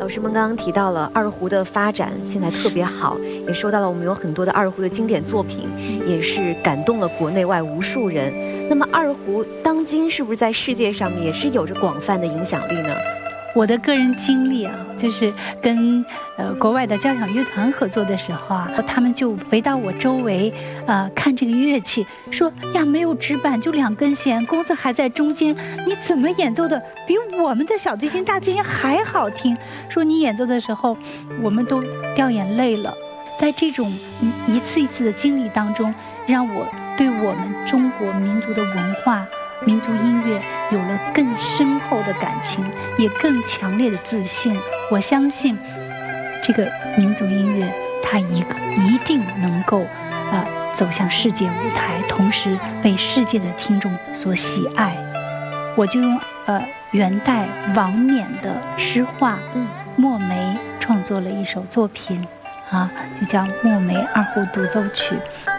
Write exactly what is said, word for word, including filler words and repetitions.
老师们刚刚提到了二胡的发展现在特别好，也说到了我们有很多的二胡的经典作品，也是感动了国内外无数人。那么二胡当今是不是在世界上也是有着广泛的影响力呢？ 我的个人经历啊，就是跟呃国外的交响乐团合作的时候啊，他们就围到我周围，呃看这个乐器，说呀没有指板，就两根弦，弓子还在中间，你怎么演奏的比我们的小提琴、大提琴还好听？说你演奏的时候，我们都掉眼泪了。在这种一次一次的经历当中，让我对我们中国民族的文化、民族音乐有了更深厚的感情，也更强烈的自信。我相信这个民族音乐它一个一定能够呃走向世界舞台，同时被世界的听众所喜爱。我就用呃元代王冕的诗画《墨梅》创作了一首作品啊，就叫《墨梅二胡独奏曲》。